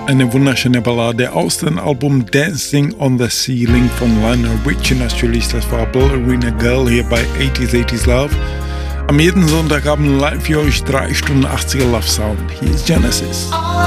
Eine wunderschöne Ballade aus dem Album Dancing on the Ceiling von Lionel Richie natürlich. Das war Ballerina Girl hier bei 80s Love. Am jeden Sonntagabend live für euch 3 Stunden 80er Love Sound. Hier ist Genesis.